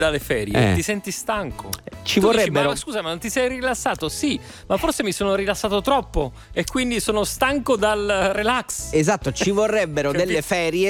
dalle ferie ti senti stanco. Ci Tu dici, vorrebbero. ma scusa, ma non ti sei rilassato? Sì, ma forse mi sono rilassato troppo e quindi sono stanco dal relax. Esatto, ci vorrebbero Capito? delle ferie